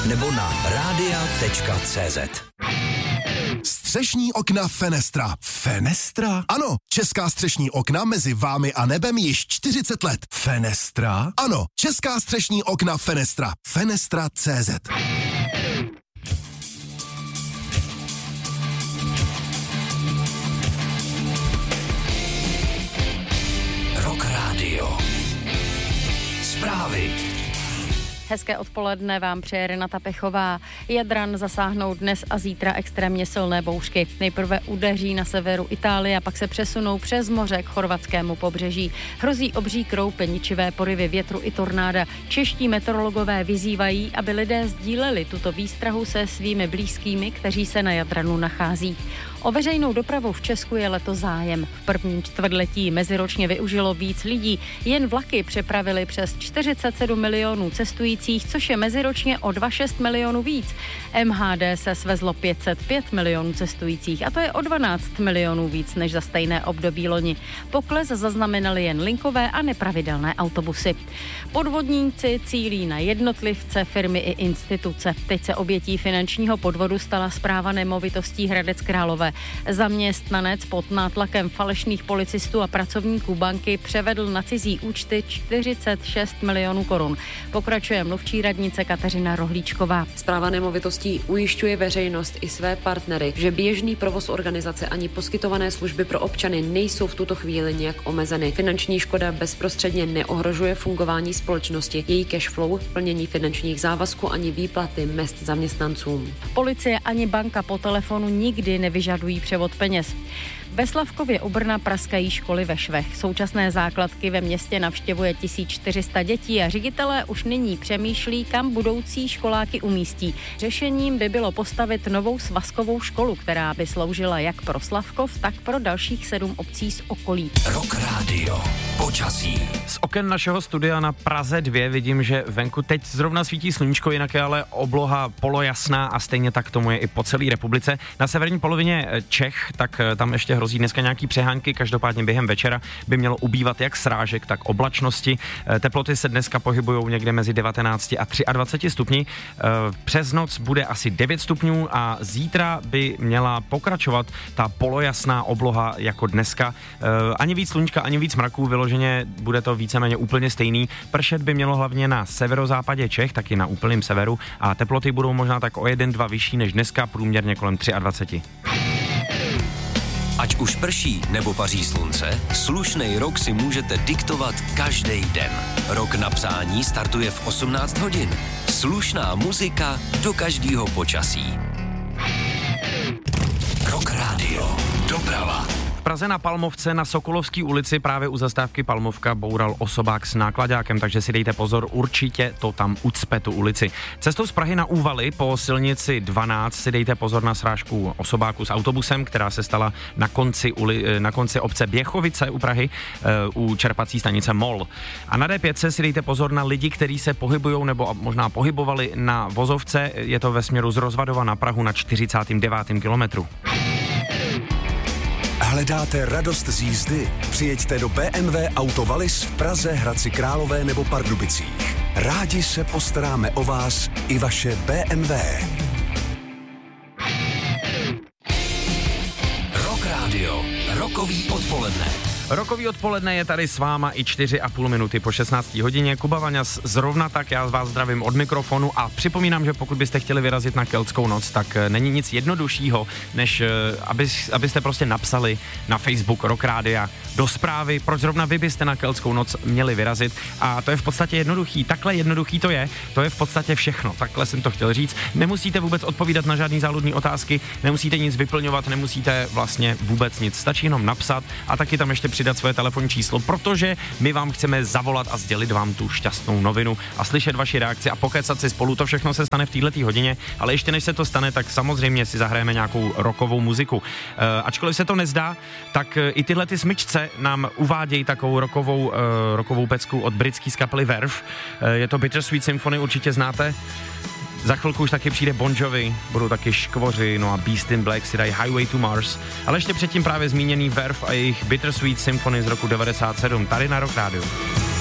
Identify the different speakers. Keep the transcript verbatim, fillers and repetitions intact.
Speaker 1: nebo na radia tečka cé zet.
Speaker 2: Střešní okna Fenestra. Fenestra? Ano, česká střešní okna mezi vámi a nebem již čtyřicet let. Fenestra? Ano, česká střešní okna Fenestra. Fenestra tečka cé zet.
Speaker 1: Rock Radio. Zprávy.
Speaker 3: Hezké odpoledne vám přeje Renata Pechová. Jadran zasáhnou dnes a zítra extrémně silné bouřky. Nejprve udeří na severu Itálie a pak se přesunou přes moře k chorvatskému pobřeží. Hrozí obří kroupy, ničivé porivy větru i tornáda. Čeští meteorologové vyzývají, aby lidé sdíleli tuto výstrahu se svými blízkými, kteří se na Jadranu nachází. O veřejnou dopravu v Česku je letos zájem. V prvním čtvrtletí meziročně využilo víc lidí. Jen vlaky přepravili přes čtyřicet sedm milionů cestujících, což je meziročně o dva celá šest milionů víc. M H D se svezlo pět set pět milionů cestujících a to je o dvanáct milionů víc než za stejné období loni. Pokles zaznamenali jen linkové a nepravidelné autobusy. Podvodníci cílí na jednotlivce, firmy i instituce. Teď se obětí finančního podvodu stala Správa nemovitostí Hradec Králové. Zaměstnanec pod nátlakem falešných policistů a pracovníků banky převedl na cizí účty čtyřicet šest milionů korun. Pokračuje mluvčí radnice Kateřina Rohlíčková.
Speaker 4: Správa nemovitostí ujišťuje veřejnost i své partnery, že běžný provoz organizace ani poskytované služby pro občany nejsou v tuto chvíli nějak omezeny. Finanční škoda bezprostředně neohrožuje fungování společnosti, její cash flow, plnění finančních závazků ani výplaty mezd zaměstnancům.
Speaker 3: Policie ani banka po telefonu nikdy nevyžadují převod peněz. Ve Slavkově u Brna praskají školy ve švech. Současné základky ve městě navštěvuje tisíc čtyři sta dětí a ředitelé už nyní přemýšlí, kam budoucí školáky umístí. Řešením by bylo postavit novou svazkovou školu, která by sloužila jak pro Slavkov, tak pro dalších sedm obcí z okolí.
Speaker 1: Rock Radio. Počasí.
Speaker 5: Z oken našeho studia na Praze dva vidím, že venku teď zrovna svítí sluníčko, jinak je ale obloha polojasná a stejně tak tomu je i po celé republice. Na severní polovině Čech, tak tam ještě hrozí dneska nějaký přehánky, každopádně během večera by mělo ubývat jak srážek, tak oblačnosti. Teploty se dneska pohybují někde mezi devatenáct a dvacet tři stupni. Přes noc bude asi devět stupňů a zítra by měla pokračovat ta polojasná obloha jako dneska. Ani víc sluníčka, ani víc mraků, vyloženě bude to víceméně úplně stejný. Pršet by mělo hlavně na severozápadě Čech, taky na úplném severu a teploty budou možná tak o jeden dva vyšší než dneska, průměrně kolem dvacet tři.
Speaker 1: Ať už prší nebo paří slunce, slušnej rok si můžete diktovat každý den. Rok na přání startuje v osmnáct hodin. Slušná muzika do každého počasí. Rock Radio. Doprava.
Speaker 5: V Praze na Palmovce na Sokolovské ulici právě u zastávky Palmovka boural osobák s náklaďákem, takže si dejte pozor, určitě to tam ucpe tu ulici. Cestou z Prahy na Úvaly po silnici dvanáct si dejte pozor na srážku osobáku s autobusem, která se stala na konci, uli, na konci obce Běchovice u Prahy u čerpací stanice Mol. A na D pět si dejte pozor na lidi, kteří se pohybují nebo možná pohybovali na vozovce, je to ve směru z Rozvadova na Prahu na čtyřicátém devátém kilometru.
Speaker 2: Hledáte radost z jízdy? Přijeďte do B M W Auto Wallis v Praze, Hradci Králové nebo Pardubicích. Rádi se postaráme o vás i vaše B M W.
Speaker 1: Rock Radio. Rokový odpoledne.
Speaker 5: Rokový odpoledne je tady s váma i čtyři a půl minuty po šestnácté hodině. Kuba Vaňas zrovna tak, já vás zdravím od mikrofonu a připomínám, že pokud byste chtěli vyrazit na Keltskou noc, tak není nic jednoduššího, než aby, abyste prostě napsali na Facebook Rock Rádia do zprávy, proč zrovna vy byste na Keltskou noc měli vyrazit. A to je v podstatě jednoduchý, takhle jednoduchý to je, to je v podstatě všechno, takhle jsem to chtěl říct. Nemusíte vůbec odpovídat na žádný záludný otázky, nemusíte nic vyplňovat, nemusíte vlastně vůbec nic, stačí jenom napsat a taky tam ještě přidat svoje telefonní číslo, protože my vám chceme zavolat a sdělit vám tu šťastnou novinu a slyšet vaši reakci a pokecat si spolu. To všechno se stane v této hodině, ale ještě než se to stane, tak samozřejmě si zahrajeme nějakou rockovou muziku. E, ačkoliv se to nezdá, tak i tyhle ty smyčce nám uvádějí takovou rockovou, e, rockovou pecku od britský z kapely Verve. E, je to Bittersweet Symphony, určitě znáte. Za chvilku už taky přijde Bon Jovi, budou taky Škvoři, no a Beast in Black si dají Highway to Mars, ale ještě předtím právě zmíněný Verve a jejich Bittersweet Symphony z roku devadesát sedm, tady na Rock Radio.